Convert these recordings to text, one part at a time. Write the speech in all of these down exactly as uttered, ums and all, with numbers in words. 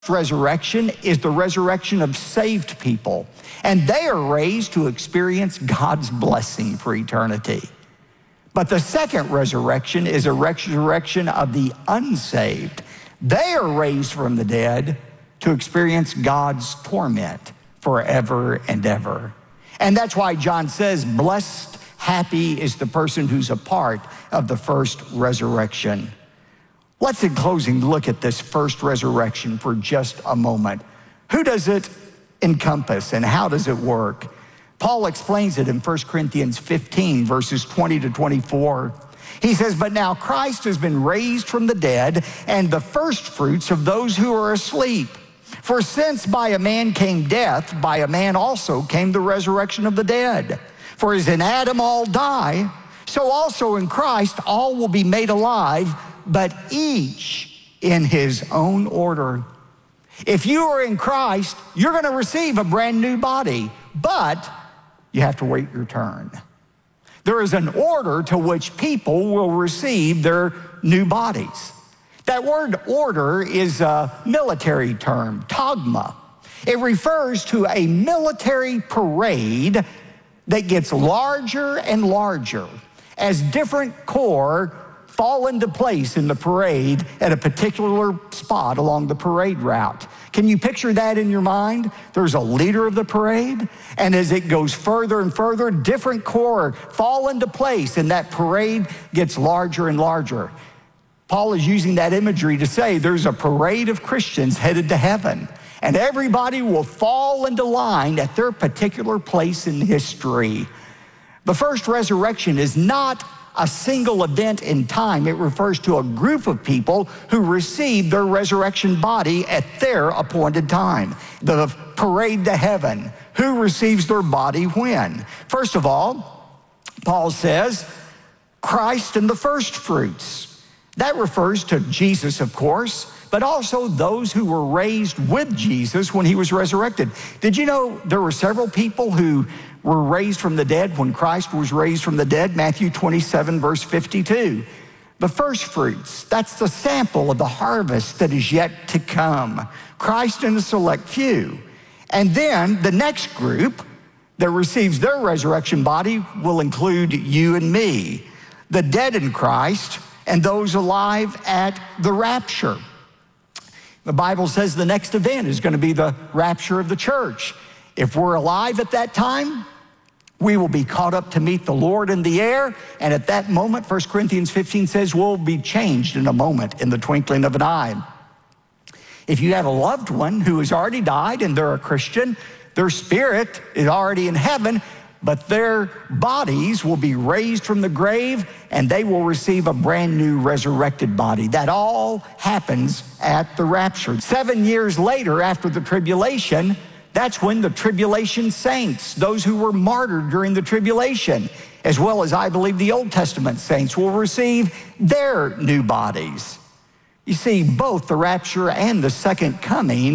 resurrection is the resurrection of saved people, and they are raised to experience God's blessing for eternity. But the second resurrection is a resurrection of the unsaved. They are raised from the dead to experience God's torment forever and ever. And that's why John says, blessed, happy is the person who's a part of the first resurrection. Let's, in closing, look at this first resurrection for just a moment. Who does it encompass and how does it work? Paul explains it in First Corinthians fifteen, verses twenty to twenty-four. He says, but now Christ has been raised from the dead, and the first fruits of those who are asleep. For since by a man came death, by a man also came the resurrection of the dead. For as in Adam all die, so also in Christ all will be made alive, but each in his own order. If you are in Christ, you're going to receive a brand new body, but you have to wait your turn. There is an order to which people will receive their new bodies. That word order is a military term, tagma. It refers to a military parade that gets larger and larger as different corps fall into place in the parade at a particular spot along the parade route. Can you picture that in your mind? There's a leader of the parade, and as it goes further and further, different corps fall into place, and that parade gets larger and larger. Paul is using that imagery to say there's a parade of Christians headed to heaven, and everybody will fall into line at their particular place in history. The first resurrection is not a single event in time. It refers to a group of people who receive their resurrection body at their appointed time. The parade to heaven. Who receives their body when? First of all, Paul says, Christ and the first fruits. That refers to Jesus, of course, but also those who were raised with Jesus when he was resurrected. Did you know there were several people who were raised from the dead when Christ was raised from the dead? Matthew twenty-seven, verse fifty-two. The first fruits, that's the sample of the harvest that is yet to come. Christ and a select few. And then the next group that receives their resurrection body will include you and me, the dead in Christ, and those alive at the rapture. The Bible says the next event is going to be the rapture of the church. If we're alive at that time, we will be caught up to meet the Lord in the air, and at that moment, First Corinthians fifteen says, we'll be changed in a moment, in the twinkling of an eye. If you have a loved one who has already died and they're a Christian, their spirit is already in heaven, but their bodies will be raised from the grave, and they will receive a brand new resurrected body. That all happens at the rapture. Seven years later, after the tribulation, that's when the tribulation saints, those who were martyred during the tribulation, as well as I believe the Old Testament saints, will receive their new bodies. You see, both the rapture and the second coming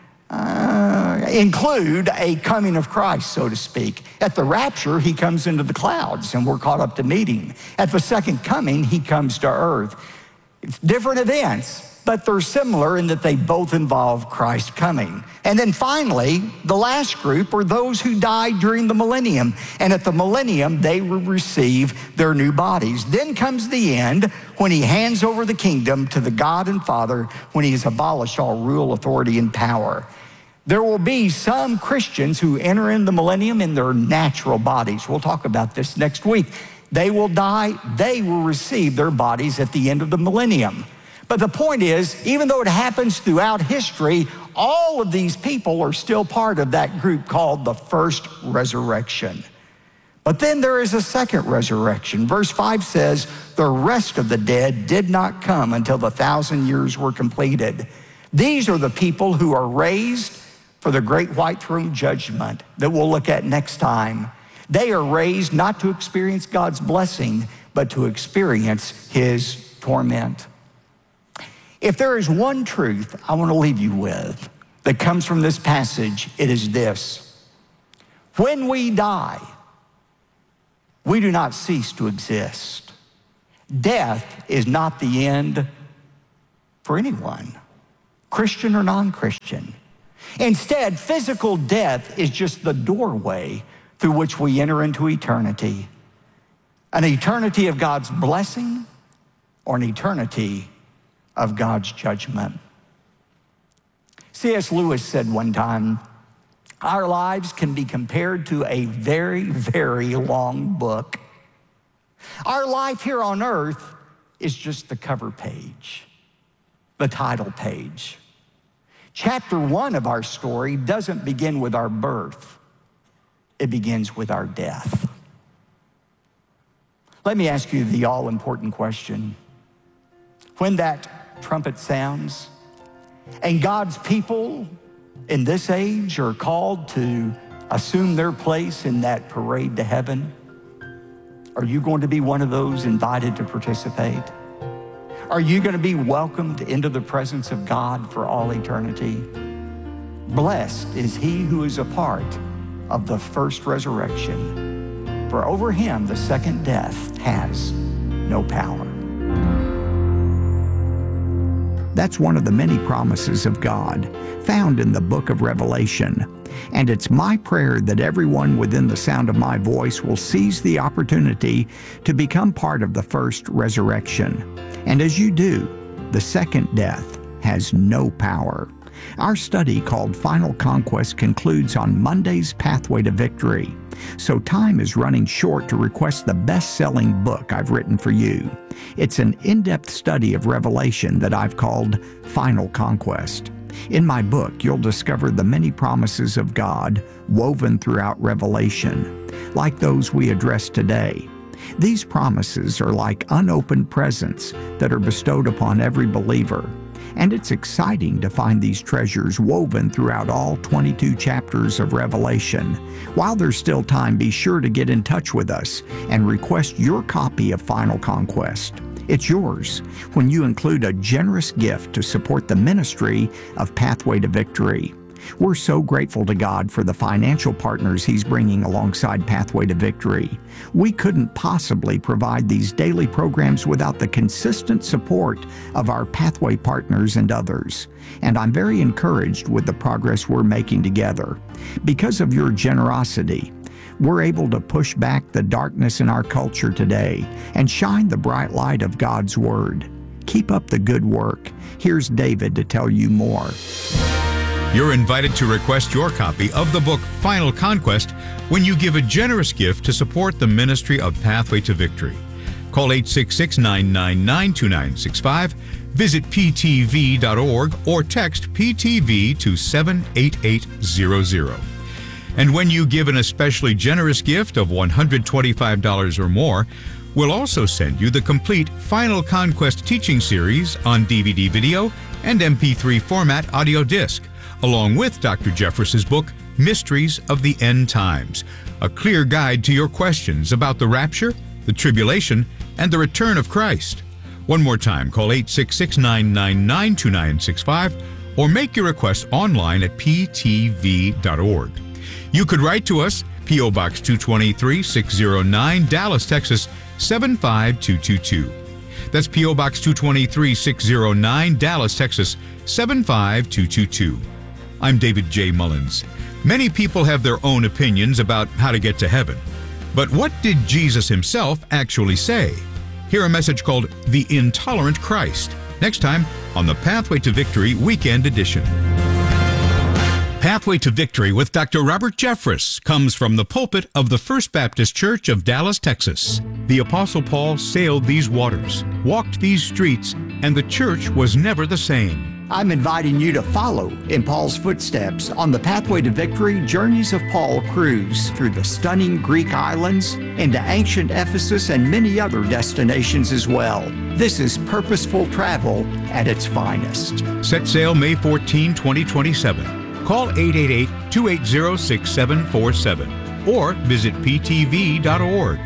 uh, include a coming of Christ, so to speak. At the rapture, he comes into the clouds and we're caught up to meet him. At the second coming, he comes to earth. It's different events, but they're similar in that they both involve Christ coming. And then finally, the last group are those who died during the millennium. And at the millennium, they will receive their new bodies. Then comes the end when he hands over the kingdom to the God and Father, when he has abolished all rule, authority, and power. There will be some Christians who enter in the millennium in their natural bodies. We'll talk about this next week. They will die. They will receive their bodies at the end of the millennium. But the point is, even though it happens throughout history, all of these people are still part of that group called the first resurrection. But then there is a second resurrection. Verse five says, the rest of the dead did not come until the thousand years were completed. These are the people who are raised for the great white throne judgment that we'll look at next time. They are raised not to experience God's blessing, but to experience his torment. If there is one truth I want to leave you with that comes from this passage, it is this. When we die, we do not cease to exist. Death is not the end for anyone. Christian or non-Christian. Instead, physical death is just the doorway through which we enter into eternity. An eternity of God's blessing or an eternity of God's judgment. C S Lewis said one time, our lives can be compared to a very, very long book. Our life here on earth is just the cover page, the title page. Chapter one of our story doesn't begin with our birth. It begins with our death. Let me ask you the all-important question. When that trumpet sounds and God's people in this age are called to assume their place in that parade to heaven, are you going to be one of those invited to participate? Are you going to be welcomed into the presence of God for all eternity? Blessed is he who is a part of the first resurrection, for over him the second death has no power. That's one of the many promises of God found in the book of Revelation. And it's my prayer that everyone within the sound of my voice will seize the opportunity to become part of the first resurrection. And as you do, the second death has no power. Our study called Final Conquest concludes on Monday's Pathway to Victory. So time is running short to request the best-selling book I've written for you. It's an in-depth study of Revelation that I've called Final Conquest. In my book, you'll discover the many promises of God woven throughout Revelation, like those we address today. These promises are like unopened presents that are bestowed upon every believer. And it's exciting to find these treasures woven throughout all twenty-two chapters of Revelation. While there's still time, be sure to get in touch with us and request your copy of Final Conquest. It's yours when you include a generous gift to support the ministry of Pathway to Victory. We're so grateful to God for the financial partners He's bringing alongside Pathway to Victory. We couldn't possibly provide these daily programs without the consistent support of our Pathway partners and others. And I'm very encouraged with the progress we're making together. Because of your generosity, we're able to push back the darkness in our culture today and shine the bright light of God's Word. Keep up the good work. Here's David to tell you more. You're invited to request your copy of the book Final Conquest when you give a generous gift to support the ministry of Pathway to Victory. Call eight six six, nine nine nine, two nine six five, visit p t v dot org, or text P T V to seven eight eight zero zero. And when you give an especially generous gift of one hundred twenty-five dollars or more, we'll also send you the complete Final Conquest teaching series on D V D video and M P three format audio disc, along with Doctor Jeffress's book, Mysteries of the End Times, a clear guide to your questions about the rapture, the tribulation, and the return of Christ. One more time, call eight six six, nine nine nine, two nine six five or make your request online at p t v dot org. You could write to us, P O Box two twenty-three, six oh nine, Dallas, Texas, seven five two two two. That's P O Box two twenty-three, six oh nine, Dallas, Texas, seven five two two two. I'm David J. Mullins. Many people have their own opinions about how to get to heaven. But what did Jesus himself actually say? Hear a message called The Intolerant Christ, next time on the Pathway to Victory Weekend Edition. Pathway to Victory with Doctor Robert Jeffress comes from the pulpit of the First Baptist Church of Dallas, Texas. The Apostle Paul sailed these waters, walked these streets, and the church was never the same. I'm inviting you to follow in Paul's footsteps on the Pathway to Victory Journeys of Paul cruise through the stunning Greek islands, into ancient Ephesus, and many other destinations as well. This is purposeful travel at its finest. Set sail May fourteenth, twenty twenty-seven. Call eight eight eight, two eight zero, six seven four seven or visit p t v dot org.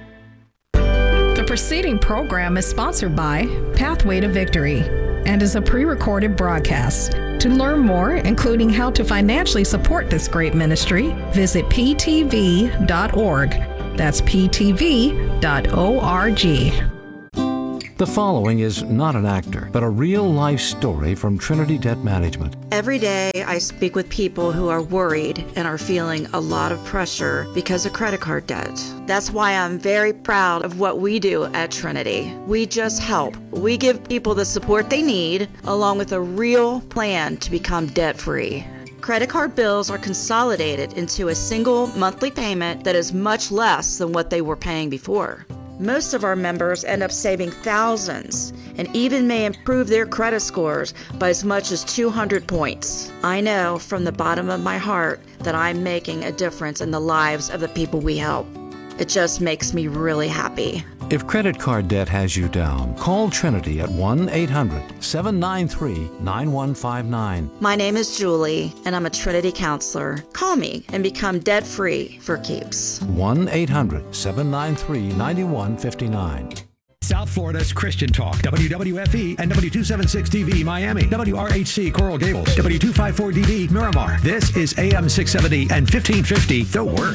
The preceding program is sponsored by Pathway to Victory and is a pre-recorded broadcast. To learn more, including how to financially support this great ministry, visit p t v dot org. That's p t v dot org. The following is not an actor, but a real-life story from Trinity Debt Management. Every day I speak with people who are worried and are feeling a lot of pressure because of credit card debt. That's why I'm very proud of what we do at Trinity. We just help. We give people the support they need, along with a real plan to become debt-free. Credit card bills are consolidated into a single monthly payment that is much less than what they were paying before. Most of our members end up saving thousands and even may improve their credit scores by as much as two hundred points. I know from the bottom of my heart that I'm making a difference in the lives of the people we help. It just makes me really happy. If credit card debt has you down, call Trinity at one eight hundred seven nine three nine one five nine. My name is Julie, and I'm a Trinity counselor. Call me and become debt-free for keeps. one eight hundred seven nine three nine one five nine. South Florida's Christian Talk, W W F E and W two seventy-six D V Miami, W R H C Coral Gables, W two fifty-four D V Miramar. This is A M six seventy and fifteen fifty, The Word.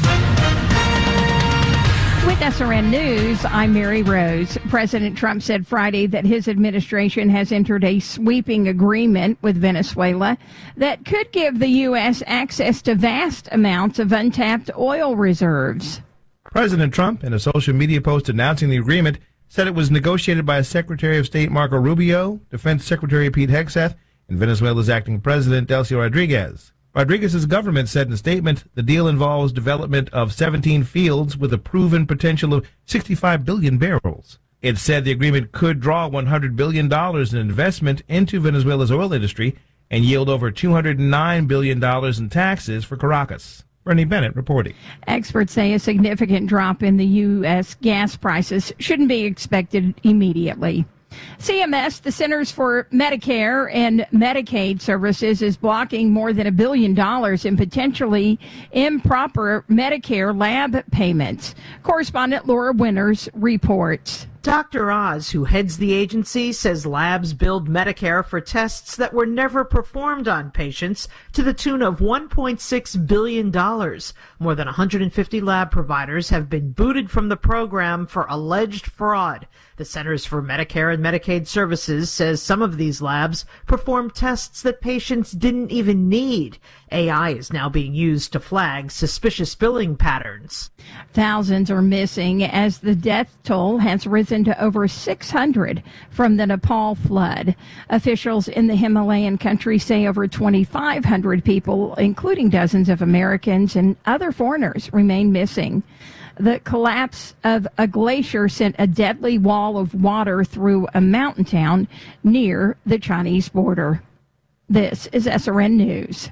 With S R N News, I'm Mary Rose. President Trump said Friday that his administration has entered a sweeping agreement with Venezuela that could give the U S access to vast amounts of untapped oil reserves. President Trump, in a social media post announcing the agreement, said it was negotiated by Secretary of State Marco Rubio, Defense Secretary Pete Hegseth, and Venezuela's acting president Delcy Rodriguez. Rodriguez's government said in a statement the deal involves development of seventeen fields with a proven potential of sixty-five billion barrels. It said the agreement could draw one hundred billion dollars in investment into Venezuela's oil industry and yield over two hundred nine billion dollars in taxes for Caracas. Bernie Bennett reporting. Experts say a significant drop in the U S gas prices shouldn't be expected immediately. C M S, the Centers for Medicare and Medicaid Services, is blocking more than a billion dollars in potentially improper Medicare lab payments. Correspondent Laura Winters reports. Doctor Oz, who heads the agency, says labs billed Medicare for tests that were never performed on patients to the tune of one point six billion dollars. More than one hundred fifty lab providers have been booted from the program for alleged fraud. The Centers for Medicare and Medicaid Services says some of these labs perform tests that patients didn't even need. A I is now being used to flag suspicious billing patterns. Thousands are missing as the death toll has risen to over six hundred from the Nepal flood. Officials in the Himalayan country say over twenty-five hundred people, including dozens of Americans and other foreigners, remain missing. The collapse of a glacier sent a deadly wall of water through a mountain town near the Chinese border. This is S R N News.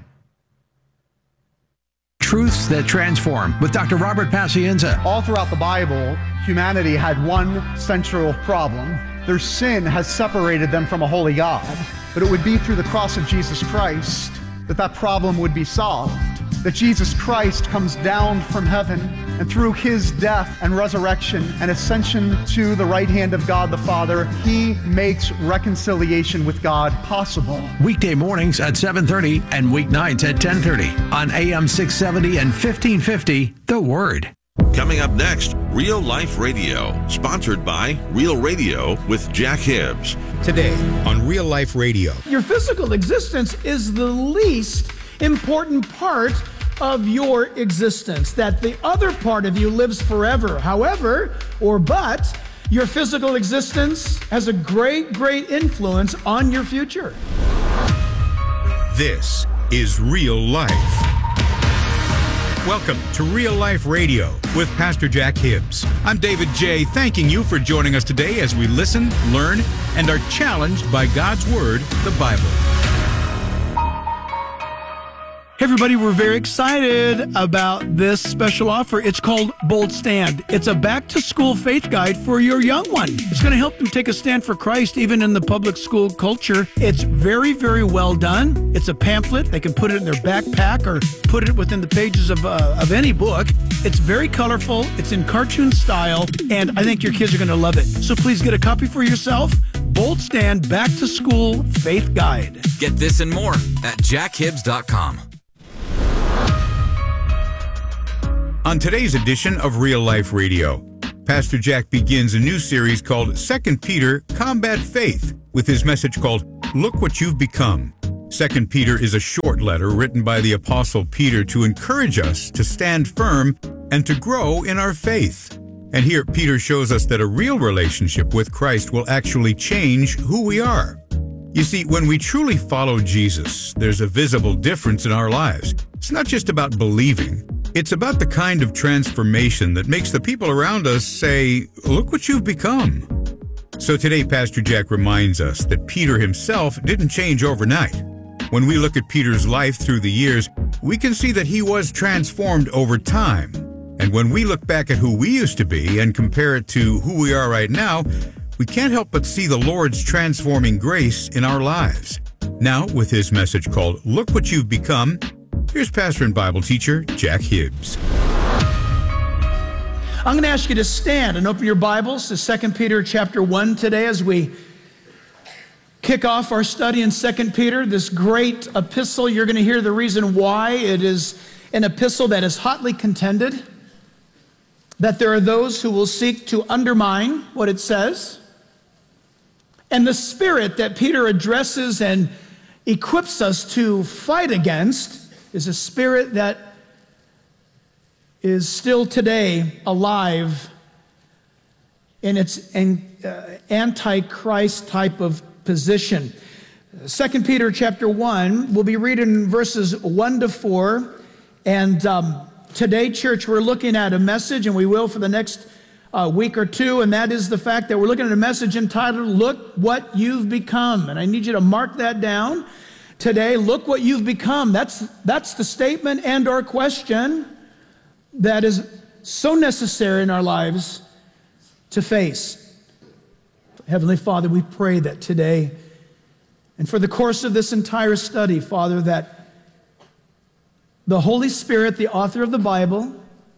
Truths that Transform with Doctor Robert Pacienza. All throughout the Bible, humanity had one central problem. Their sin has separated them from a holy God. But it would be through the cross of Jesus Christ that that problem would be solved. That Jesus Christ comes down from heaven, and through his death and resurrection and ascension to the right hand of God the Father, he makes reconciliation with God possible. Weekday mornings at seven thirty and weeknights at ten thirty on A M six seventy and fifteen fifty, The Word. Coming up next, Real Life Radio, sponsored by Real Radio with Jack Hibbs. Today on Real Life Radio. Your physical existence is the least important part of your existence, that the other part of you lives forever. However, or but, your physical existence has a great, great influence on your future. This is Real Life. Welcome to Real Life Radio with Pastor Jack Hibbs. I'm David J., thanking you for joining us today as we listen, learn, and are challenged by God's Word, the Bible. Hey everybody, we're very excited about this special offer. It's called Bold Stand. It's a back-to-school faith guide for your young one. It's going to help them take a stand for Christ even in the public school culture. It's very, very well done. It's a pamphlet. They can put it in their backpack or put it within the pages of, uh, of any book. It's very colorful. It's in cartoon style, and I think your kids are going to love it. So please get a copy for yourself. Bold Stand Back-to-School Faith Guide. Get this and more at jack hibbs dot com. On today's edition of Real Life Radio, Pastor Jack begins a new series called Second Peter Combat Faith with his message called Look What You've Become. Second Peter is a short letter written by the Apostle Peter to encourage us to stand firm and to grow in our faith. And here Peter shows us that a real relationship with Christ will actually change who we are. You see, when we truly follow Jesus, there's a visible difference in our lives. It's not just about believing. It's about the kind of transformation that makes the people around us say, look what you've become. So today, Pastor Jack reminds us that Peter himself didn't change overnight. When we look at Peter's life through the years, we can see that he was transformed over time. And when we look back at who we used to be and compare it to who we are right now, we can't help but see the Lord's transforming grace in our lives. Now, with his message called Look What You've Become, here's pastor and Bible teacher Jack Hibbs. I'm going to ask you to stand and open your Bibles to Second Peter chapter one today as we kick off our study in Second Peter, this great epistle. You're going to hear the reason why it is an epistle that is hotly contended, that there are those who will seek to undermine what it says. And the spirit that Peter addresses and equips us to fight against is a spirit that is still today alive in its anti-Christ type of position. Second Peter chapter one, we'll be reading verses one to four. And um, today, church, we're looking at a message, and we will for the next uh, week or two, and that is the fact that we're looking at a message entitled, Look What You've Become. And I need you to mark that down today. Look what you've become. That's, that's the statement and or question that is so necessary in our lives to face. Heavenly Father, we pray that today and for the course of this entire study, Father, that the Holy Spirit, the author of the Bible,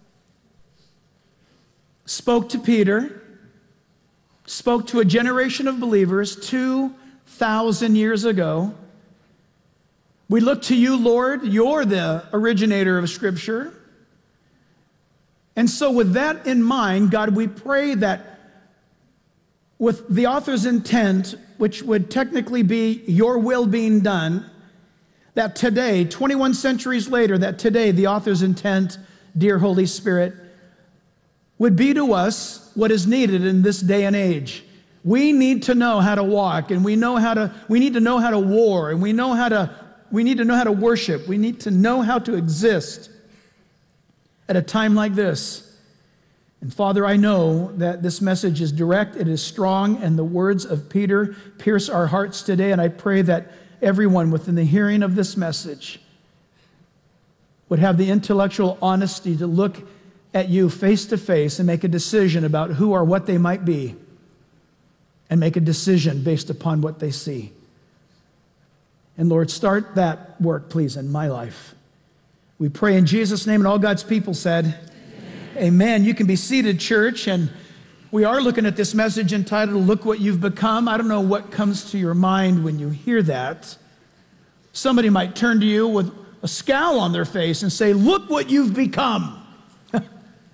spoke to Peter, spoke to a generation of believers two thousand years ago. We look to you, Lord. You're the originator of Scripture. And so with that in mind, God, we pray that with the author's intent, which would technically be your will being done, that today, twenty-one centuries later, that today the author's intent, dear Holy Spirit, would be to us what is needed in this day and age. We need to know how to walk, and we know how to, we need to know how to war, and we know how to, we need to know how to worship. We need to know how to exist at a time like this. And Father, I know that this message is direct, it is strong, and the words of Peter pierce our hearts today, and I pray that everyone within the hearing of this message would have the intellectual honesty to look at you face to face and make a decision about who or what they might be, and make a decision based upon what they see. And Lord, start that work, please, in my life. We pray in Jesus' name, and all God's people said, Amen. Amen. You can be seated, church, and we are looking at this message entitled, Look What You've Become. I don't know what comes to your mind when you hear that. Somebody might turn to you with a scowl on their face and say, look what you've become. It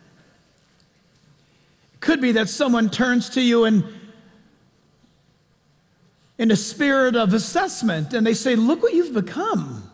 could be that someone turns to you and in a spirit of assessment, and they say, look what you've become.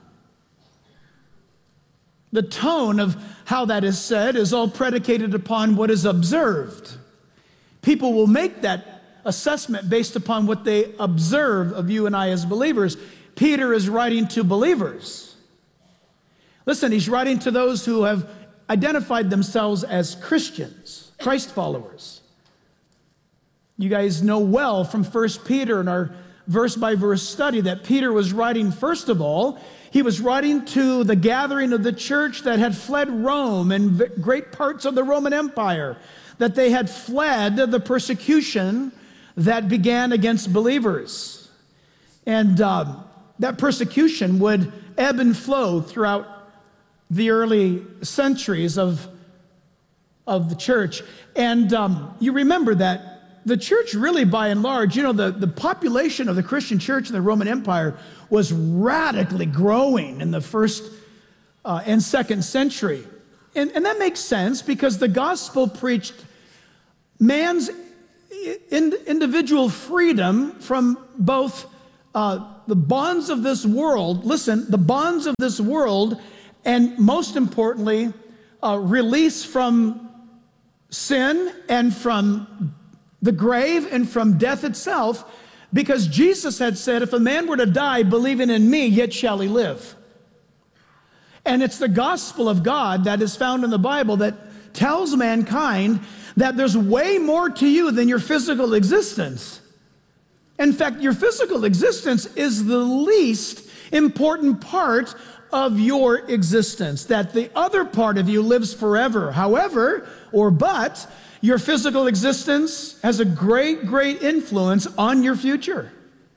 The tone of how that is said is all predicated upon what is observed. People will make that assessment based upon what they observe of you and I as believers. Peter is writing to believers. Listen, he's writing to those who have identified themselves as Christians, Christ followers. You guys know well from First Peter and our verse-by-verse study that Peter was writing, first of all, he was writing to the gathering of the church that had fled Rome and great parts of the Roman Empire, that they had fled the persecution that began against believers. And uh, that persecution would ebb and flow throughout the early centuries of, of the church. And um, you remember that the church really, by and large, you know, the, the population of the Christian church in the Roman Empire was radically growing in the first uh, and second century. And, and that makes sense because the gospel preached man's in, individual freedom from both uh, the bonds of this world, listen, the bonds of this world, and most importantly, uh, release from sin and from the grave and from death itself, because Jesus had said, if a man were to die believing in me, yet shall he live. And it's the gospel of God that is found in the Bible that tells mankind that there's way more to you than your physical existence. In fact, your physical existence is the least important part of your existence, that the other part of you lives forever. However, or but, your physical existence has a great, great influence on your future.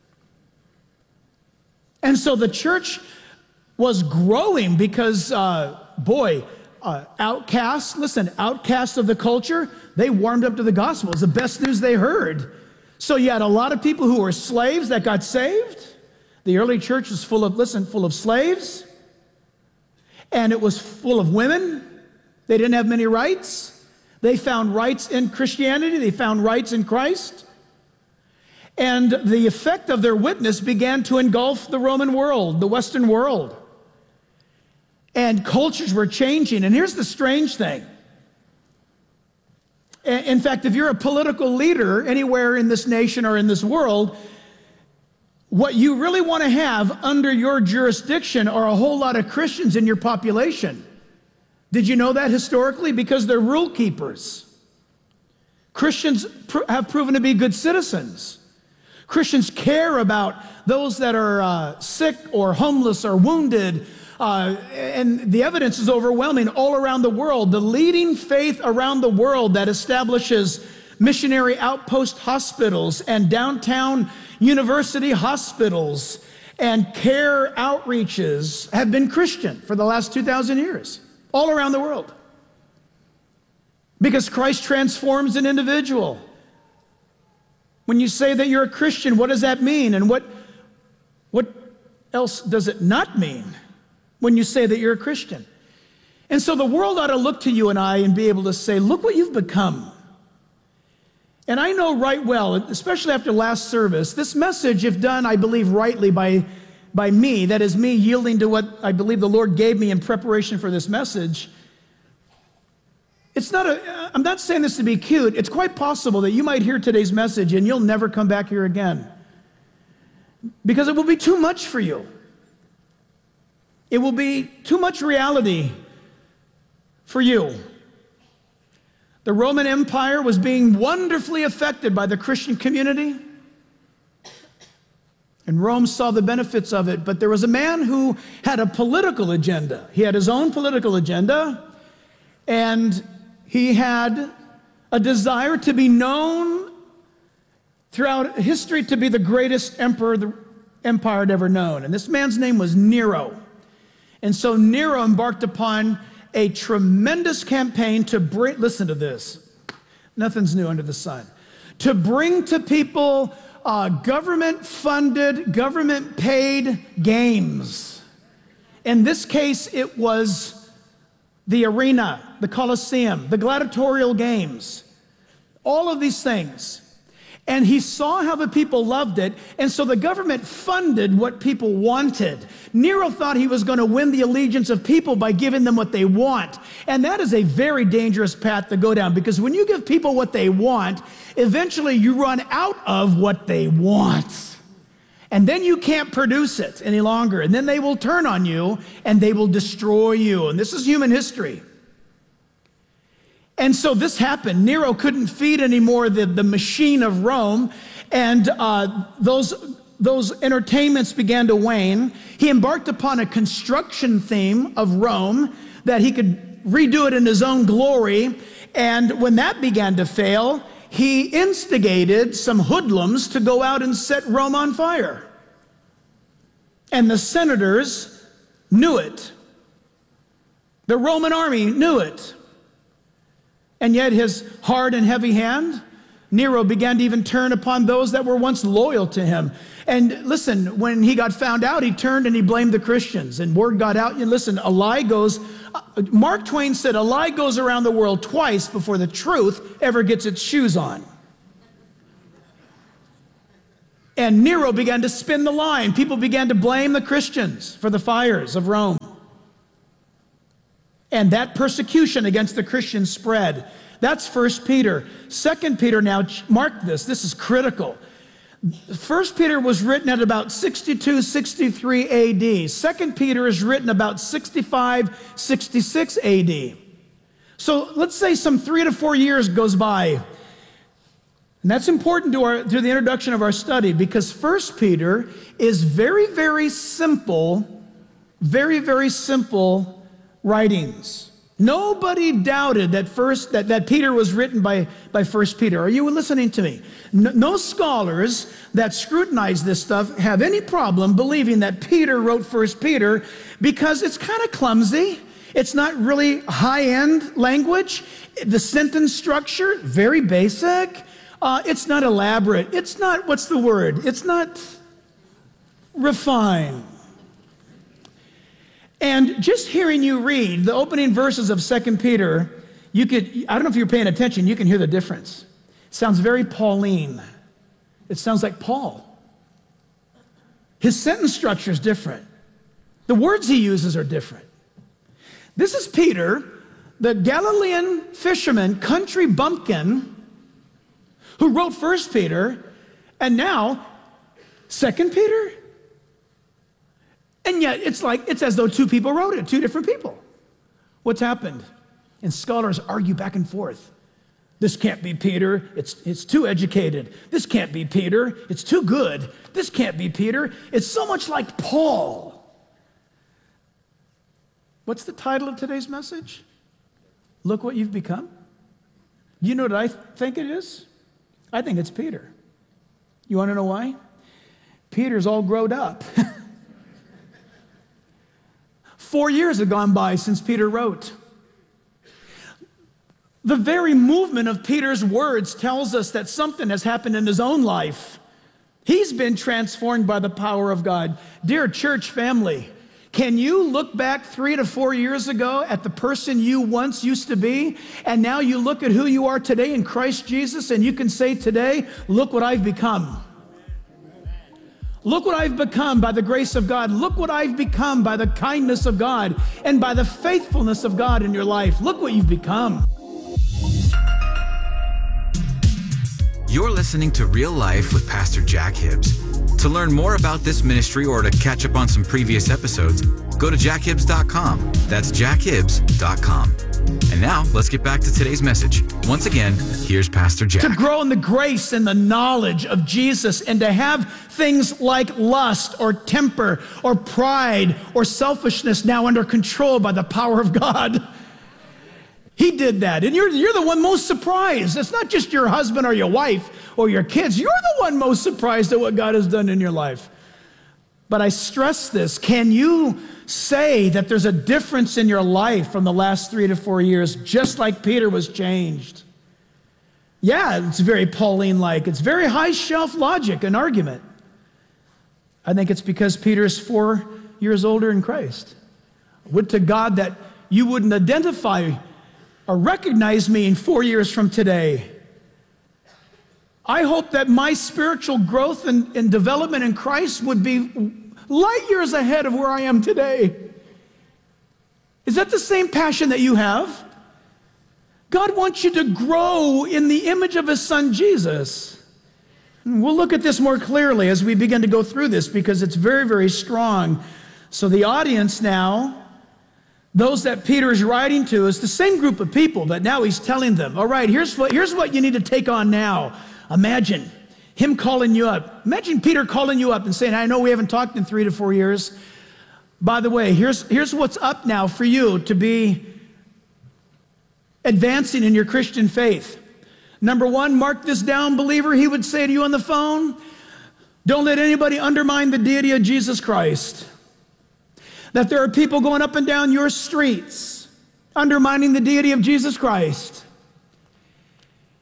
And so the church was growing because, uh, boy, uh, outcasts, listen, outcasts of the culture, they warmed up to the gospel. It's the best news they heard. So you had a lot of people who were slaves that got saved. The early church was full of, listen, full of slaves. And it was full of women. They didn't have many rights. They found rights in Christianity. They found rights in Christ. And the effect of their witness began to engulf the Roman world, the Western world. And cultures were changing. And here's the strange thing. In fact, if you're a political leader anywhere in this nation or in this world, what you really want to have under your jurisdiction are a whole lot of Christians in your population. Did you know that historically? Because they're rule keepers. Christians pr- have proven to be good citizens. Christians care about those that are uh, sick or homeless or wounded. Uh, and the evidence is overwhelming all around the world. The leading faith around the world that establishes missionary outpost hospitals and downtown university hospitals and care outreaches have been Christian for the last two thousand years, all around the world. Because Christ transforms an individual. When you say that you're a Christian, what does that mean? And what, what else does it not mean when you say that you're a Christian? And so the world ought to look to you and I and be able to say, look what you've become. And I know right well, especially after last service, this message, if done, I believe, rightly by, by me, that is me yielding to what I believe the Lord gave me in preparation for this message, it's not a, I'm not saying this to be cute. It's quite possible that you might hear today's message and you'll never come back here again. Because it will be too much for you. It will be too much reality for you. The Roman Empire was being wonderfully affected by the Christian community. And Rome saw the benefits of it. But there was a man who had a political agenda. He had his own political agenda. And he had a desire to be known throughout history to be the greatest emperor the empire had ever known. And this man's name was Nero. And so Nero embarked upon a tremendous campaign to bring, listen to this, nothing's new under the sun, to bring to people uh, government-funded, government-paid games. In this case, it was the arena, the Colosseum, the gladiatorial games, all of these things. And he saw how the people loved it, and so the government funded what people wanted. Nero thought he was going to win the allegiance of people by giving them what they want. And that is a very dangerous path to go down, because when you give people what they want, eventually you run out of what they want. And then you can't produce it any longer. And then they will turn on you, and they will destroy you. And this is human history. And so this happened. Nero couldn't feed anymore the, the machine of Rome, and uh, those, those entertainments began to wane. He embarked upon a construction theme of Rome that he could redo it in his own glory, and when that began to fail, he instigated some hoodlums to go out and set Rome on fire. And the senators knew it. The Roman army knew it. And yet his hard and heavy hand Nero began to even turn upon those that were once loyal to him. And listen, when he got found out, he turned and he blamed the Christians. And word got out, and listen, a lie goes, Mark Twain said, a lie goes around the world twice before the truth ever gets its shoes on. And Nero began to spin the lie, and people began to blame the Christians for the fires of Rome. And that persecution against the Christians spread. That's First Peter. Second Peter, now mark this, this is critical. First Peter was written at about sixty-two, sixty-three A D. Second Peter is written about sixty-five, sixty-six A D. So let's say some three to four years goes by. And that's important to, our, to the introduction of our study, because First Peter is very, very simple, very, very simple writings. Nobody doubted that first that, that Peter was written by, by First Peter. Are you listening to me? No, no scholars that scrutinize this stuff have any problem believing that Peter wrote First Peter, because it's kind of clumsy. It's not really high-end language. The sentence structure, very basic. Uh, it's not elaborate. It's not, what's the word? It's not refined. And just hearing you read the opening verses of Second Peter, you could, I don't know if you're paying attention, you can hear the difference. It sounds very Pauline. It sounds like Paul. His sentence structure is different. The words he uses are different. This is Peter, the Galilean fisherman, country bumpkin, who wrote First Peter, and now Second Peter? And yet it's like, it's as though two people wrote it, two different people. What's happened? And scholars argue back and forth. This can't be Peter, it's, it's too educated. This can't be Peter, it's too good. This can't be Peter, it's so much like Paul. What's the title of today's message? Look what you've become. You know what I th- think it is? I think it's Peter. You want to know why? Peter's all grown up. Four years have gone by since Peter wrote. The very movement of Peter's words tells us that something has happened in his own life. He's been transformed by the power of God. Dear church family, can you look back three to four years ago at the person you once used to be, and now you look at who you are today in Christ Jesus, and you can say today, look what I've become. Look what I've become by the grace of God. Look what I've become by the kindness of God and by the faithfulness of God in your life. Look what you've become. You're listening to Real Life with Pastor Jack Hibbs. To learn more about this ministry or to catch up on some previous episodes, go to jack hibbs dot com. That's jack hibbs dot com. And now, let's get back to today's message. Once again, here's Pastor Jack. To grow in the grace and the knowledge of Jesus, and to have things like lust or temper or pride or selfishness now under control by the power of God. He did that, and you're, you're the one most surprised. It's not just your husband or your wife or your kids. You're the one most surprised at what God has done in your life. But I stress this. Can you say that there's a difference in your life from the last three to four years, just like Peter was changed? Yeah, it's very Pauline-like. It's very high-shelf logic and argument. I think it's because Peter's four years older in Christ. Would to God that you wouldn't identify or recognize me in four years from today. I hope that my spiritual growth and, and development in Christ would be light years ahead of where I am today. Is that the same passion that you have? God wants you to grow in the image of His Son, Jesus. And we'll look at this more clearly as we begin to go through this, because it's very, very strong. So the audience now, those that Peter is writing to, is the same group of people, but now he's telling them, all right, here's what, here's what you need to take on now. Imagine him calling you up. Imagine Peter calling you up and saying, I know we haven't talked in three to four years. By the way, here's, here's what's up now for you to be advancing in your Christian faith. Number one, mark this down, believer. He would say to you on the phone, don't let anybody undermine the deity of Jesus Christ. That there are people going up and down your streets undermining the deity of Jesus Christ.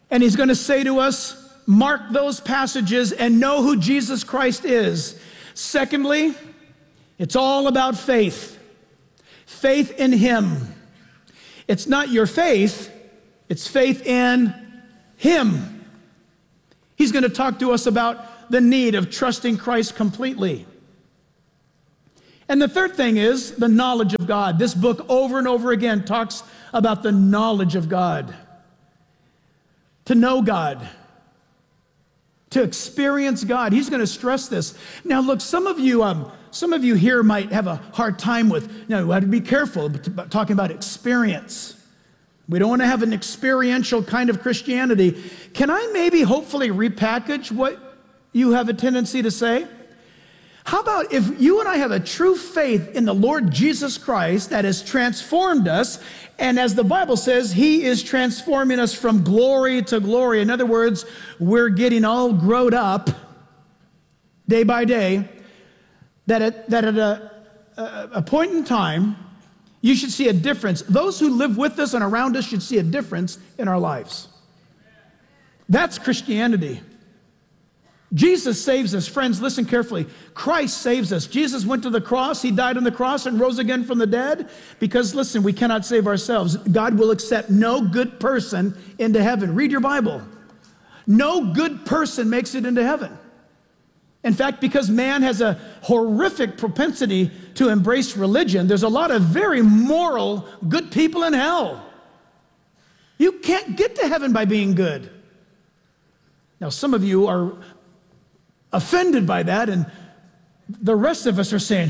And he's going to say to us, mark those passages and know who Jesus Christ is. Secondly, it's all about faith. Faith in him. It's not your faith, it's faith in him. He's going to talk to us about the need of trusting Christ completely. And the third thing is the knowledge of God. This book over and over again talks about the knowledge of God. To know God. To experience God. He's going to stress this. Now look, some of you um, some of you here might have a hard time with, you know, we have to be careful about talking about experience. We don't want to have an experiential kind of Christianity. Can I maybe hopefully repackage what you have a tendency to say? How about if you and I have a true faith in the Lord Jesus Christ that has transformed us, and as the Bible says, he is transforming us from glory to glory. In other words, we're getting all grown up day by day, that at, that at a, a, a point in time, you should see a difference. Those who live with us and around us should see a difference in our lives. That's Christianity. Jesus saves us. Friends, listen carefully. Christ saves us. Jesus went to the cross. He died on the cross and rose again from the dead because, listen, we cannot save ourselves. God will accept no good person into heaven. Read your Bible. No good person makes it into heaven. In fact, because man has a horrific propensity to embrace religion, there's a lot of very moral, good people in hell. You can't get to heaven by being good. Now, some of you are offended by that, and the rest of us are saying,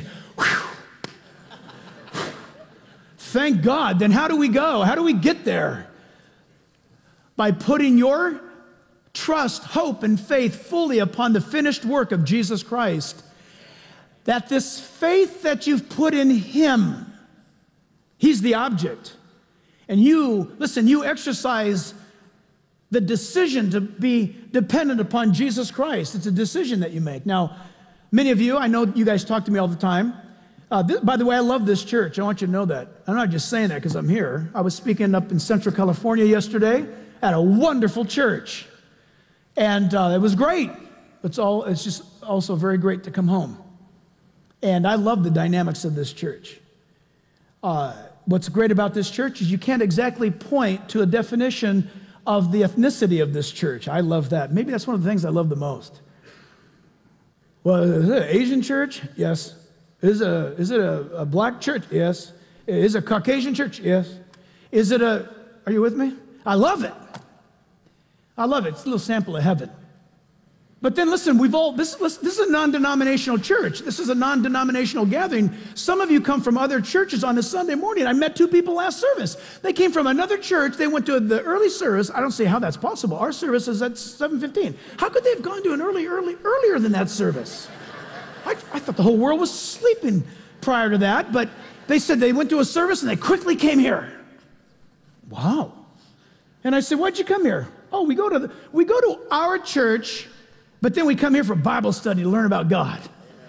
whew, thank God. Then how do we go? How do we get there? By putting your trust, hope, and faith fully upon the finished work of Jesus Christ. That this faith that you've put in him, he's the object. And you, listen, you exercise the decision to be dependent upon Jesus Christ. It's a decision that you make. Now, many of you, I know you guys talk to me all the time. Uh, th- by the way, I love this church. I want you to know that. I'm not just saying that because I'm here. I was speaking up in Central California yesterday at a wonderful church. And uh, it was great. It's all. It's just also very great to come home. And I love the dynamics of this church. Uh, what's great about this church is you can't exactly point to a definition of the ethnicity of this church. I love that. Maybe that's one of the things I love the most. Well, is it an Asian church? Yes. Is it a, is it a, a black church? Yes. Is it a Caucasian church? Yes. Is it a, are you with me? I love it. I love it. It's a little sample of heaven. But then listen, we've all, this, this is a non-denominational church. This is a non-denominational gathering. Some of you come from other churches on a Sunday morning. I met two people last service. They came from another church. They went to the early service. I don't see how that's possible. Our service is at seven fifteen. How could they have gone to an early, early, earlier than that service? I, I thought the whole world was sleeping prior to that, but they said they went to a service and they quickly came here. Wow. And I said, why'd you come here? Oh, we go to the, we go to our church, but then we come here for Bible study to learn about God.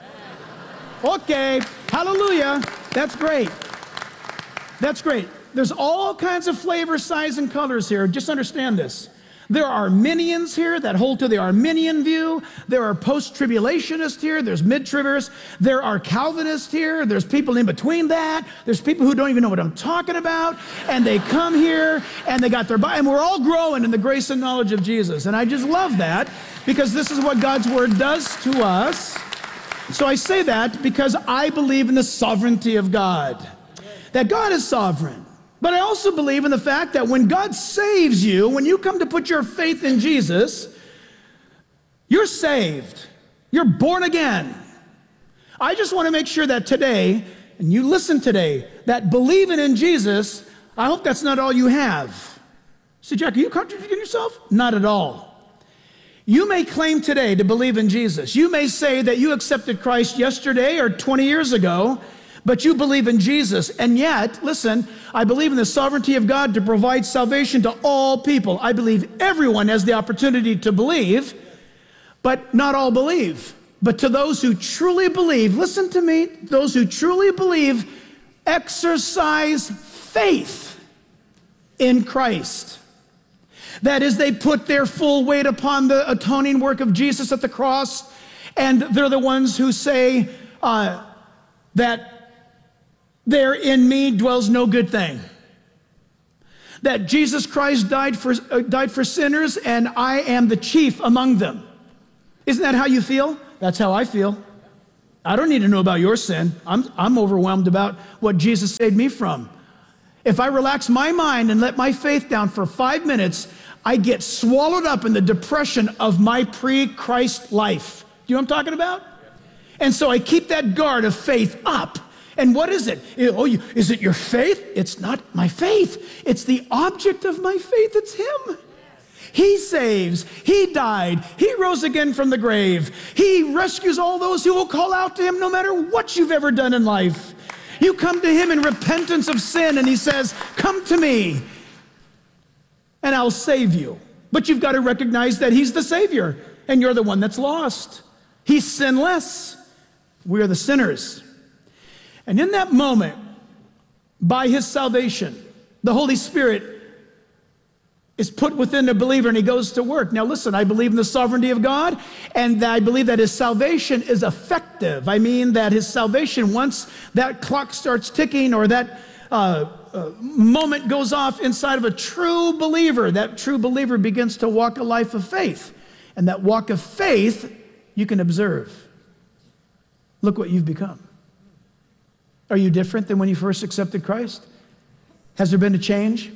Okay, hallelujah. That's great. That's great. There's all kinds of flavors, size, and colors here. Just understand this. There are Arminians here that hold to the Arminian view. There are post-tribulationists here. There's mid-tribbers. There are Calvinists here. There's people in between that. There's people who don't even know what I'm talking about. And they come here and they got their Bible. And we're all growing in the grace and knowledge of Jesus. And I just love that because this is what God's Word does to us. So I say that because I believe in the sovereignty of God. That God is sovereign. But I also believe in the fact that when God saves you, when you come to put your faith in Jesus, you're saved. You're born again. I just want to make sure that today, and you listen today, that believing in Jesus, I hope that's not all you have. See, Jack, are you contradicting yourself? Not at all. You may claim today to believe in Jesus. You may say that you accepted Christ yesterday or twenty years ago, but you believe in Jesus. And yet, listen, I believe in the sovereignty of God to provide salvation to all people. I believe everyone has the opportunity to believe, but not all believe. But to those who truly believe, listen to me, those who truly believe, exercise faith in Christ. That is, they put their full weight upon the atoning work of Jesus at the cross, and they're the ones who say uh, that there in me dwells no good thing. That Jesus Christ died for, uh, died for sinners, and I am the chief among them. Isn't that how you feel? That's how I feel. I don't need to know about your sin. I'm, I'm overwhelmed about what Jesus saved me from. If I relax my mind and let my faith down for five minutes, I get swallowed up in the depression of my pre-Christ life. You know what I'm talking about? And so I keep that guard of faith up. And what is it? Oh, you, is it your faith? It's not my faith. It's the object of my faith. It's him. He saves. He died. He rose again from the grave. He rescues all those who will call out to him no matter what you've ever done in life. You come to him in repentance of sin, and he says, come to me, and I'll save you. But you've got to recognize that he's the Savior, and you're the one that's lost. He's sinless. We're the sinners. And in that moment, by his salvation, the Holy Spirit is put within the believer, and he goes to work. Now listen, I believe in the sovereignty of God, and I believe that his salvation is effective. I mean that his salvation, once that clock starts ticking, or that uh, uh, moment goes off inside of a true believer, that true believer begins to walk a life of faith. And that walk of faith, you can observe. Look what you've become. Are you different than when you first accepted Christ? Has there been a change?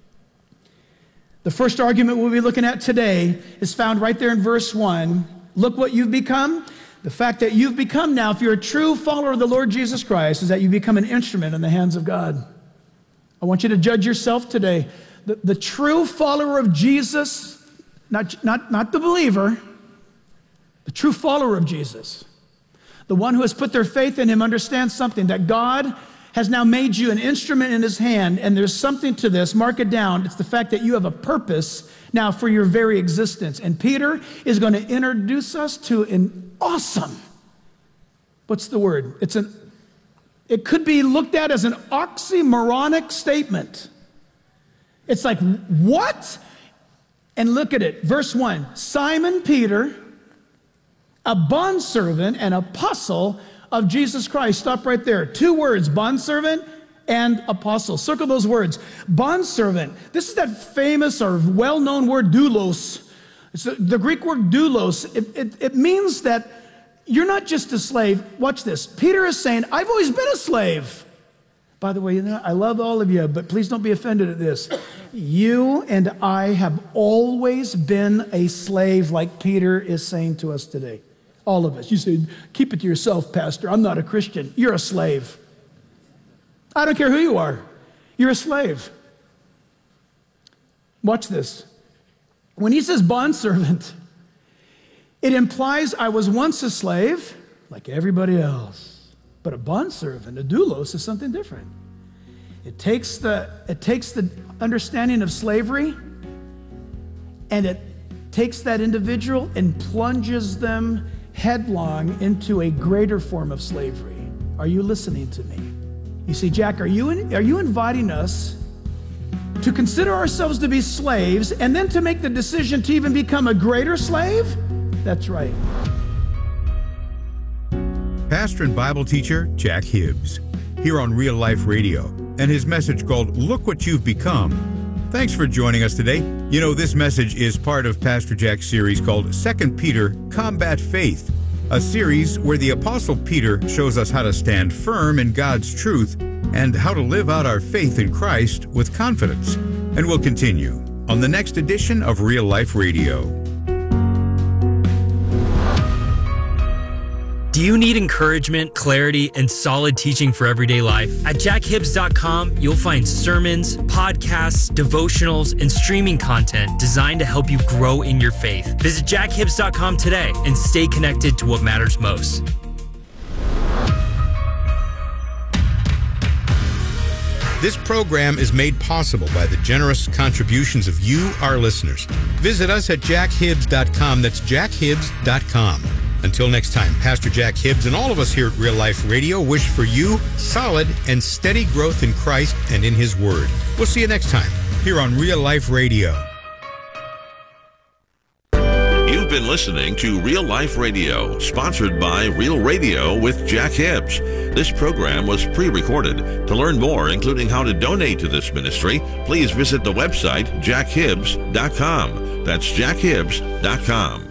The first argument we'll be looking at today is found right there in verse one. Look what you've become. The fact that you've become now, if you're a true follower of the Lord Jesus Christ, is that you become an instrument in the hands of God. I want you to judge yourself today. The, the true follower of Jesus, not, not, not the believer, the true follower of Jesus, the one who has put their faith in him, understands something, that God has now made you an instrument in his hand, and there's something to this. Mark it down. It's the fact that you have a purpose now for your very existence. And Peter is going to introduce us to an awesome, what's the word? It's an, it could be looked at as an oxymoronic statement. It's like, what? And look at it. Verse one, Simon Peter, a bondservant and apostle of Jesus Christ. Stop right there. Two words, bondservant and apostle. Circle those words. Bondservant. This is that famous or well-known word, doulos. It's the, the Greek word doulos. It, it, it means that you're not just a slave. Watch this. Peter is saying, I've always been a slave. By the way, you know, I love all of you, but please don't be offended at this. You and I have always been a slave, like Peter is saying to us today. All of us. You say, keep it to yourself, Pastor. I'm not a Christian. You're a slave. I don't care who you are. You're a slave. Watch this. When he says bondservant, it implies I was once a slave, like everybody else. But a bondservant, a doulos, is something different. It takes the, it takes the understanding of slavery, and it takes that individual and plunges them headlong into a greater form of slavery. Are you listening to me? You see, Jack, are you, in, are you inviting us to consider ourselves to be slaves and then to make the decision to even become a greater slave? That's right. Pastor and Bible teacher Jack Hibbs, here on Real Life Radio, and his message called Look What You've Become. Thanks for joining us today. You know, this message is part of Pastor Jack's series called Second Peter, Combat Faith, a series where the Apostle Peter shows us how to stand firm in God's truth and how to live out our faith in Christ with confidence. And we'll continue on the next edition of Real Life Radio. Do you need encouragement, clarity, and solid teaching for everyday life? At jack hibbs dot com, you'll find sermons, podcasts, devotionals, and streaming content designed to help you grow in your faith. Visit jack hibbs dot com today and stay connected to what matters most. This program is made possible by the generous contributions of you, our listeners. Visit us at jack hibbs dot com. That's jack hibbs dot com. Until next time, Pastor Jack Hibbs and all of us here at Real Life Radio wish for you solid and steady growth in Christ and in His Word. We'll see you next time here on Real Life Radio. been listening to Real Life Radio, sponsored by Real Radio with Jack Hibbs. This program was pre-recorded. To learn more, including how to donate to this ministry, please visit the website jack hibbs dot com. That's jack hibbs dot com.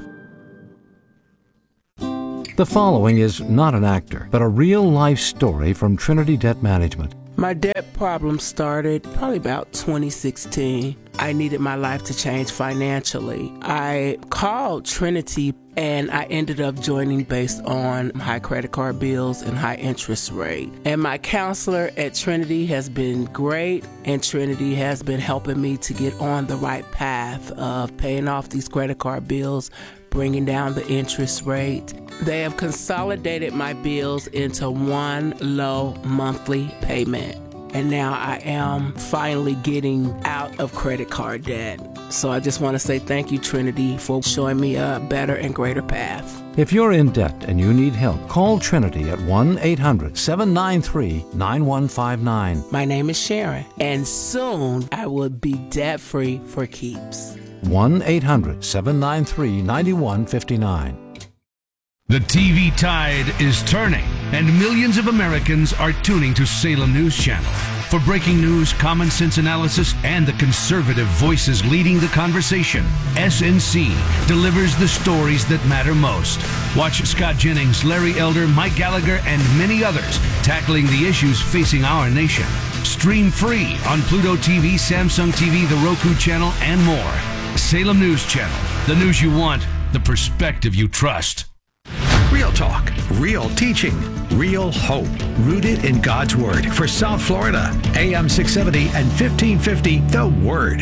The following is not an actor, but a real-life story from Trinity Debt Management. My debt problem started probably about twenty sixteen. I needed my life to change financially. I called Trinity and I ended up joining based on high credit card bills and high interest rate. And my counselor at Trinity has been great, and Trinity has been helping me to get on the right path of paying off these credit card bills, bringing down the interest rate. They have consolidated my bills into one low monthly payment. And now I am finally getting out of credit card debt. So I just want to say thank you, Trinity, for showing me a better and greater path. If you're in debt and you need help, call Trinity at one eight hundred seven nine three nine one five nine. My name is Sharon, and soon I will be debt-free for keeps. one eight hundred seven nine three nine one five nine. The T V tide is turning, and millions of Americans are tuning to Salem News Channel. For breaking news, common sense analysis, and the conservative voices leading the conversation, S N C delivers the stories that matter most. Watch Scott Jennings, Larry Elder, Mike Gallagher, and many others tackling the issues facing our nation. Stream free on Pluto T V, Samsung T V, the Roku channel, and more. Salem News Channel, the news you want, the perspective you trust. Real talk, real teaching, real hope, rooted in God's Word. For South Florida, A M six seventy and fifteen fifty, The Word.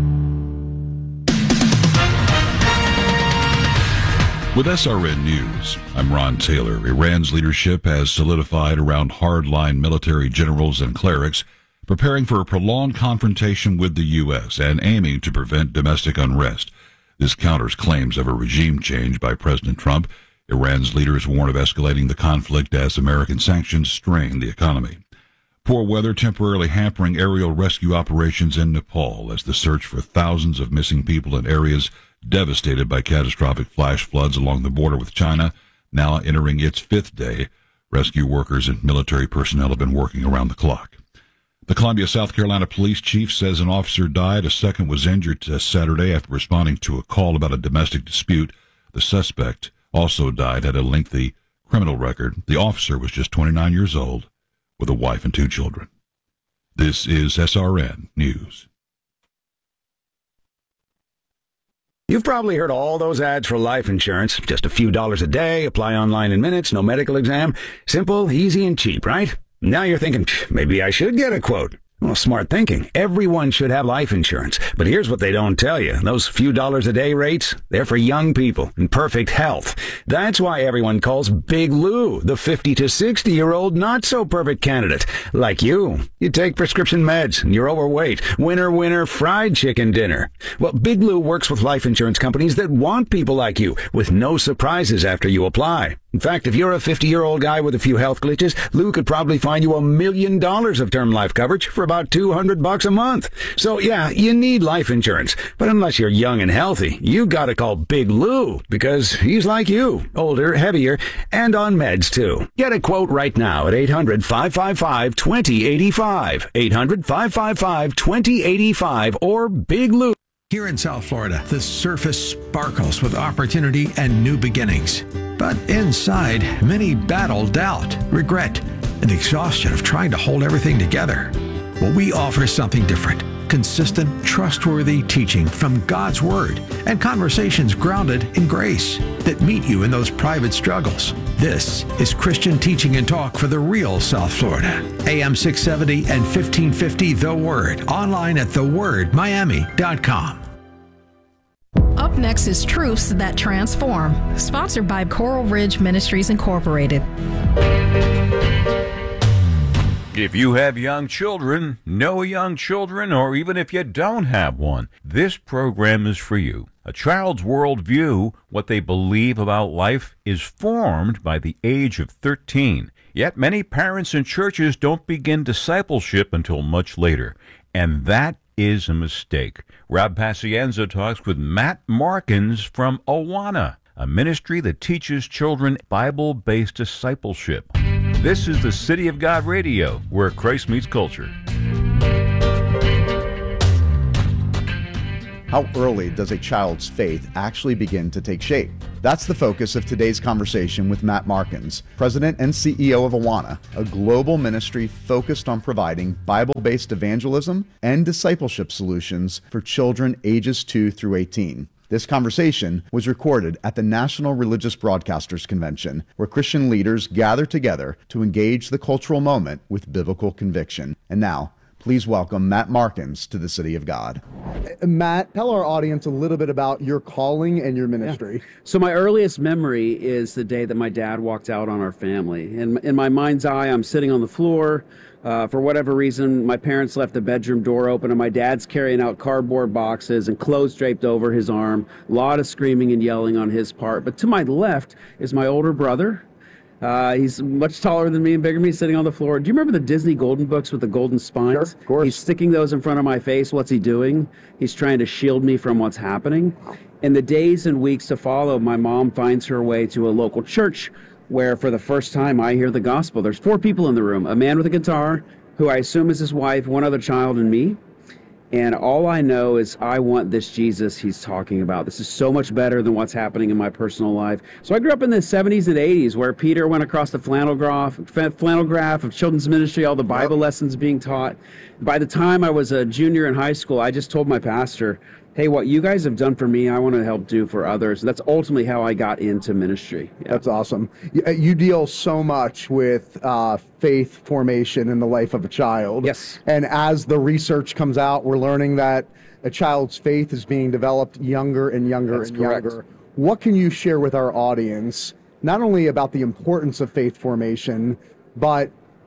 With S R N News, I'm Ron Taylor. Iran's leadership has solidified around hardline military generals and clerics, preparing for a prolonged confrontation with the U S and aiming to prevent domestic unrest. This counters claims of a regime change by President Trump. Iran's leaders warn of escalating the conflict as American sanctions strain the economy. Poor weather temporarily hampering aerial rescue operations in Nepal as the search for thousands of missing people in areas devastated by catastrophic flash floods along the border with China, now entering its fifth day. Rescue workers and military personnel have been working around the clock. The Columbia, South Carolina police chief says an officer died. A second was injured Saturday after responding to a call about a domestic dispute. The suspect also died, had a lengthy criminal record. The officer was just twenty-nine years old with a wife and two children. This is S R N News. You've probably heard all those ads for life insurance. Just a few dollars a day, apply online in minutes, no medical exam. Simple, easy, and cheap, right? Now you're thinking, maybe I should get a quote. Well, smart thinking. Everyone should have life insurance. But here's what they don't tell you. Those few dollars a day rates, they're for young people in perfect health. That's why everyone calls Big Lou the fifty to sixty-year-old not-so-perfect candidate. Like you. You take prescription meds, and you're overweight. Winner, winner, fried chicken dinner. Well, Big Lou works with life insurance companies that want people like you, with no surprises after you apply. In fact, if you're a fifty-year-old guy with a few health glitches, Lou could probably find you a million dollars of term life coverage for about two hundred bucks a month. So yeah, you need life insurance. But unless you're young and healthy, you gotta call Big Lou, because he's like you, older, heavier, and on meds too. Get a quote right now at eight hundred, five five five, two zero eight five. eight hundred, five five five, two zero eight five or Big Lou. Here in South Florida, the surface sparkles with opportunity and new beginnings. But inside, many battle doubt, regret, and exhaustion of trying to hold everything together. Well, we offer something different. Consistent, trustworthy teaching from God's Word and conversations grounded in grace that meet you in those private struggles. This is Christian teaching and talk for the real South Florida. A M six seventy and fifteen fifty The Word. Online at the word miami dot com. Up next is Truths That Transform, sponsored by Coral Ridge Ministries Incorporated. If you have young children, know young children, or even if you don't have one, this program is for you. A child's worldview, what they believe about life, is formed by the age of thirteen. Yet many parents and churches don't begin discipleship until much later. And that is a mistake. Rob Pacienza talks with Matt Markins from Awana, a ministry that teaches children Bible-based discipleship. This is the City of God Radio, where Christ meets culture. How early does a child's faith actually begin to take shape? That's the focus of today's conversation with Matt Markins, President and C E O of Awana, a global ministry focused on providing Bible-based evangelism and discipleship solutions for children ages two through eighteen. This conversation was recorded at the National Religious Broadcasters Convention, where Christian leaders gather together to engage the cultural moment with biblical conviction. And now, please welcome Matt Markins to the City of God. Matt, tell our audience a little bit about your calling and your ministry. Yeah. So my earliest memory is the day that my dad walked out on our family. In, in my mind's eye, I'm sitting on the floor. Uh, for whatever reason, my parents left the bedroom door open, and my dad's carrying out cardboard boxes and clothes draped over his arm. A lot of screaming and yelling on his part. But to my left is my older brother. Uh, he's much taller than me and bigger than me, sitting on the floor. Do you remember the Disney Golden books with the golden spines? Sure, of course. He's sticking those in front of my face. What's he doing? He's trying to shield me from what's happening. In the days and weeks to follow, my mom finds her way to a local church where for the first time I hear the gospel. There's four people in the room, a man with a guitar, who I assume is his wife, one other child, and me. And all I know is I want this Jesus he's talking about. This is so much better than what's happening in my personal life. So I grew up in the seventies and eighties where Peter went across the flannel graph, flannel graph of children's ministry, all the Bible lessons being taught. By the time I was a junior in high school, I just told my pastor, hey, what you guys have done for me, I want to help do for others. That's ultimately how I got into ministry. Yeah. That's awesome. You, you deal so much with uh, faith formation in the life of a child. Yes. And as the research comes out, we're learning that a child's faith is being developed younger and younger That's and correct. younger. What can you share with our audience, not only about the importance of faith formation, but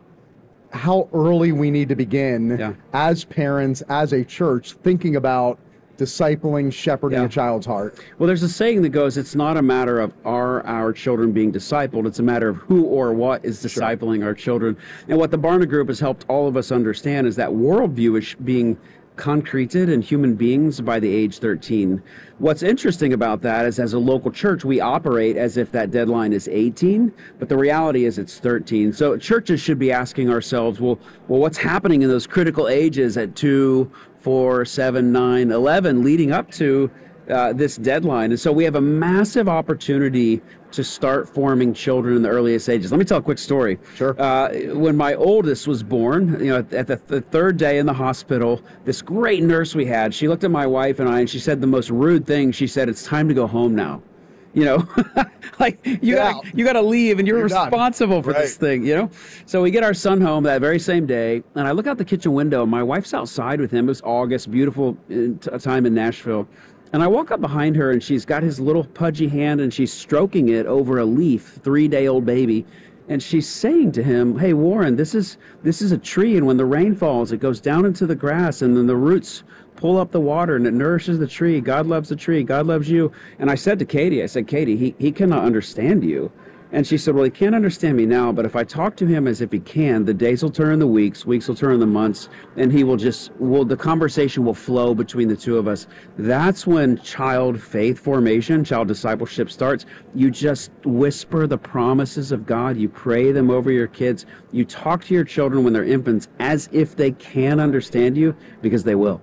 how early we need to begin yeah. as parents, as a church, thinking about discipling, shepherding Yeah. a child's heart? Well, there's a saying that goes, it's not a matter of are our children being discipled, it's a matter of who or what is discipling our children. And what the Barna Group has helped all of us understand is that worldview is being concreted in human beings by the age thirteen. What's interesting about that is as a local church, we operate as if that deadline is eighteen, but the reality is it's thirteen. So churches should be asking ourselves, well, well, what's happening in those critical ages at two, four, seven, nine, eleven, leading up to uh, this deadline? And so we have a massive opportunity to start forming children in the earliest ages. Let me tell a quick story. Sure. Uh, when my oldest was born, you know, at the, the third day in the hospital, this great nurse we had, she looked at my wife and I, and she said the most rude thing. She said, "It's time to go home now." You know, like you got you got to leave, and you're, you're responsible for right. this thing. You know, so we get our son home that very same day, and I look out the kitchen window. And my wife's outside with him. It was August, beautiful time in Nashville. And I walk up behind her, and she's got his little pudgy hand, and she's stroking it over a leaf, three-day-old baby. And she's saying to him, "Hey, Warren, this is this is a tree, and when the rain falls, it goes down into the grass, and then the roots pull up the water, and it nourishes the tree. God loves the tree. God loves you." And I said to Katie, I said, "Katie, he, he cannot understand you." And she said, "Well, he can't understand me now, but if I talk to him as if he can, the days will turn into weeks, weeks will turn into months, and he will just, will the conversation will flow between the two of us." That's when child faith formation, child discipleship starts. You just whisper the promises of God. You pray them over your kids. You talk to your children when they're infants as if they can understand you, because they will.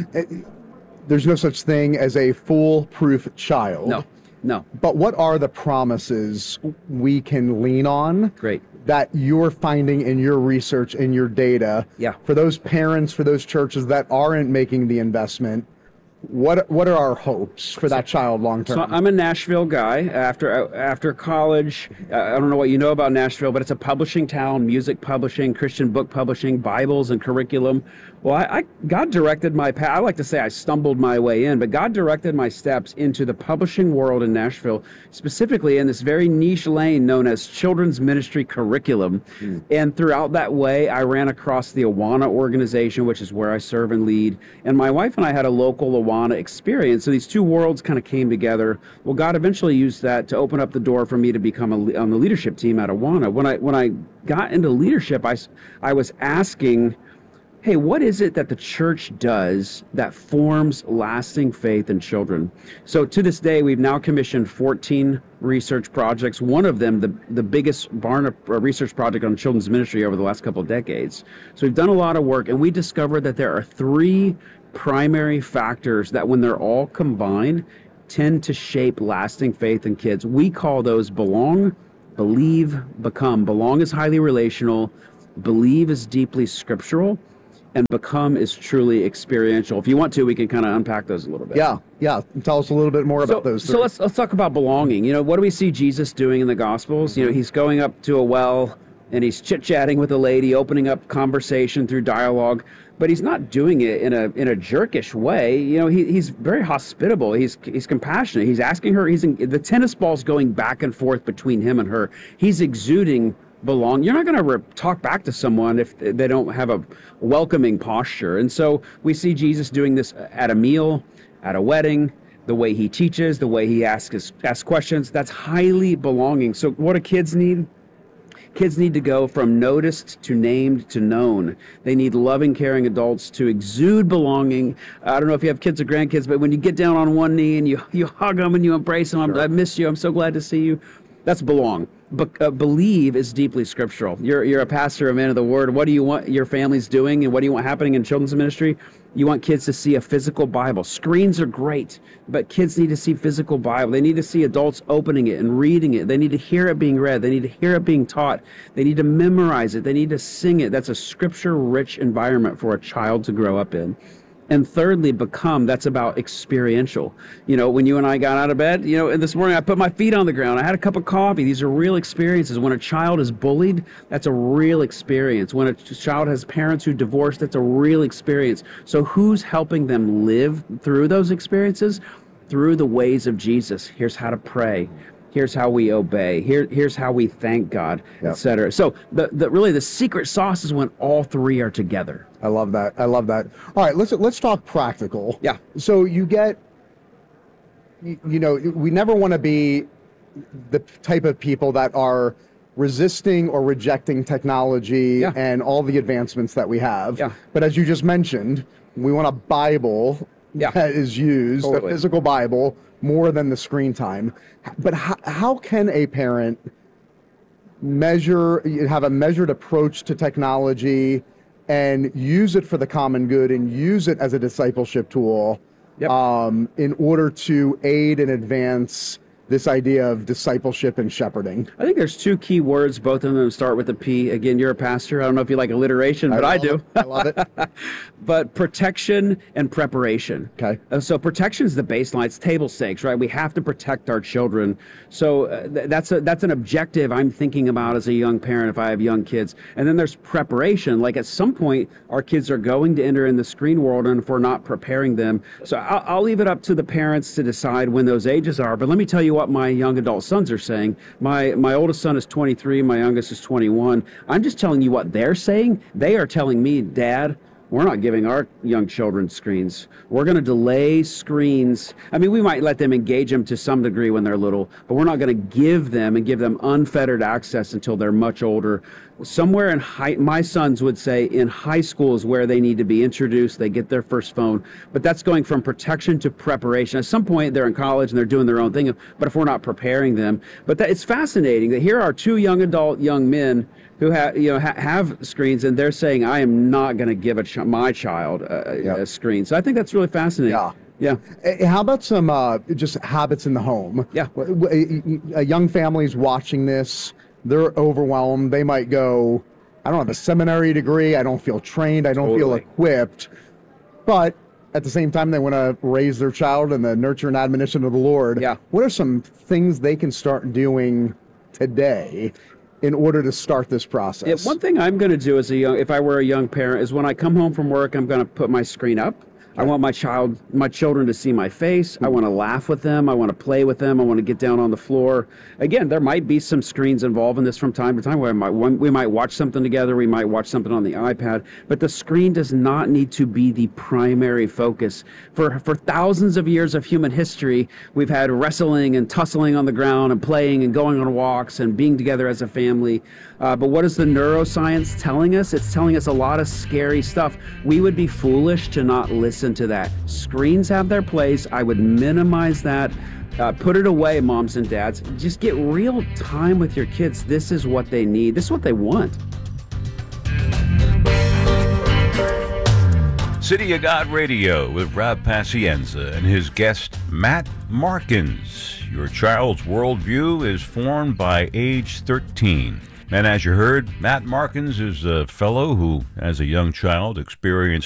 There's no such thing as a foolproof child. No. No. But what are the promises we can lean on? Great. That you're finding in your research, in your data, yeah. for those parents, for those churches that aren't making the investment? What what are our hopes for that child long term? So I'm a Nashville guy. After after college, uh, I don't know what you know about Nashville, but it's a publishing town, music publishing, Christian book publishing, Bibles and curriculum. Well, I, I God directed my path. I like to say I stumbled my way in, but God directed my steps into the publishing world in Nashville, specifically in this very niche lane known as children's ministry curriculum. Mm. And throughout that way, I ran across the Awana organization, which is where I serve and lead. And my wife and I had a local Awana experience. So these two worlds kind of came together. Well, God eventually used that to open up the door for me to become a, on the leadership team at Awana. When I when I got into leadership, I, I was asking, hey, what is it that the church does that forms lasting faith in children? So to this day, we've now commissioned fourteen research projects. One of them, the, the biggest Barna research project on children's ministry over the last couple of decades. So we've done a lot of work, and we discovered that there are three primary factors that, when they're all combined, tend to shape lasting faith in kids. We call those belong, believe, become. Belong is highly relational, believe is deeply scriptural, and become is truly experiential. If you want to, we can kind of unpack those a little bit. Yeah, yeah. Tell us a little bit more about so, those three. So let's let's talk about belonging. You know, what do we see Jesus doing in the Gospels? You know, he's going up to a well and he's chit-chatting with a lady, opening up conversation through dialogue, but he's not doing it in a in a jerkish way. You know, he, he's very hospitable. He's he's compassionate. He's asking her. He's in, the tennis ball's going back and forth between him and her. He's exuding belong. You're not going to re- talk back to someone if they don't have a welcoming posture. And so we see Jesus doing this at a meal, at a wedding, the way he teaches, the way he asks asks questions. That's highly belonging. So what do kids need? Kids need to go from noticed to named to known. They need loving, caring adults to exude belonging. I don't know if you have kids or grandkids, but when you get down on one knee and you, you hug them and you embrace them, sure. I miss you, I'm so glad to see you. That's belong. But uh, believe is deeply scriptural. You're you're a pastor, a man of the word. What do you want your family's doing, and what do you want happening in children's ministry? You want kids to see a physical Bible. Screens are great, but kids need to see physical Bible. They need to see adults opening it and reading it. They need to hear it being read. They need to hear it being taught. They need to memorize it. They need to sing it. That's a scripture-rich environment for a child to grow up in. And thirdly, become, that's about experiential. You know, when you and I got out of bed, you know, and this morning I put my feet on the ground. I had a cup of coffee. These are real experiences. When a child is bullied, that's a real experience. When a child has parents who divorced, that's a real experience. So who's helping them live through those experiences? Through the ways of Jesus. Here's how to pray. Here's how we obey. Here, here's how we thank God, yep. et cetera. So the, the really the secret sauce is when all three are together. I love that. I love that. All right, let's let's talk practical. Yeah. So you get, you, you know, we never want to be the type of people that are resisting or rejecting technology yeah. and all the advancements that we have. Yeah. But as you just mentioned, we want a Bible yeah. that is used, totally. a physical Bible, more than the screen time. But how, how can a parent measure, have a measured approach to technology and use it for the common good and use it as a discipleship tool yep. um, in order to aid and advance this idea of discipleship and shepherding? I think there's two key words. Both of them start with a P. Again, you're a pastor. I don't know if you like alliteration, but I, I do. It. I love it. But protection and preparation. Okay. Uh, so protection is the baseline. It's table stakes, right? We have to protect our children. So uh, th- that's a, that's an objective I'm thinking about as a young parent if I have young kids. And then there's preparation. Like at some point, our kids are going to enter in the screen world, and if we're not preparing them. So I'll, I'll leave it up to the parents to decide when those ages are. But let me tell you what my young adult sons are saying. My my oldest son is twenty-three, my youngest is twenty-one. I'm just telling you what they're saying. They are telling me, Dad, we're not giving our young children screens. We're going to delay screens. I mean, we might let them engage them to some degree when they're little, but we're not going to give them and give them unfettered access until they're much older. Somewhere in high, my sons would say in high school is where they need to be introduced. They get their first phone, but that's going from protection to preparation. At some point, they're in college and they're doing their own thing, but if we're not preparing them, but that, it's fascinating that here are two young adult young men who have you know ha- have screens, and they're saying, I am not going to give a ch- my child a, yeah. a screen. So I think that's really fascinating. Yeah. Yeah. How about some uh, just habits in the home? Yeah. A young family's watching this. They're overwhelmed. They might go, I don't have a seminary degree. I don't feel trained. I don't Totally. feel equipped. But at the same time, they want to raise their child in the nurture and admonition of the Lord. Yeah. What are some things they can start doing today in order to start this process? Yeah, one thing I'm going to do as a young, if I were a young parent, is when I come home from work, I'm going to put my screen up. I want my child, my children to see my face. I want to laugh with them. I want to play with them. I want to get down on the floor. Again, there might be some screens involved in this from time to time where I might, we might watch something together. We might watch something on the iPad, but the screen does not need to be the primary focus. For, for thousands of years of human history, we've had wrestling and tussling on the ground and playing and going on walks and being together as a family. Uh, but what is the neuroscience telling us? It's telling us a lot of scary stuff. We would be foolish to not listen to that. Screens have their place. I would minimize that. Uh, put it away, moms and dads. Just get real time with your kids. This is what they need. This is what they want. City of God Radio with Rob Pacienza and his guest, Matt Markins. Your child's worldview is formed by age thirteen. And as you heard, Matt Markins is a fellow who, as a young child, experienced